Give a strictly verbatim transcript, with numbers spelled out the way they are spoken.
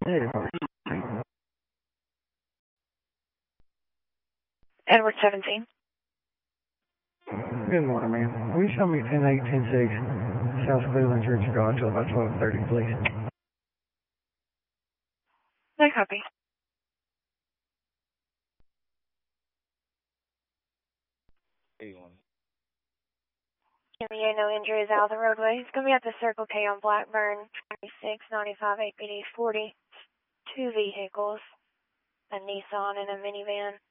Edward seventeen. Good morning, ma'am. Will you show me ten eight ten six South Cleveland Church of God until about twelve thirty, please? No copy. eighty-one. Yeah, no injuries out of the roadway. It's going to be at the Circle K on Blackburn, twenty-six ninety-five A P D forty. Two vehicles, a Nissan and a minivan.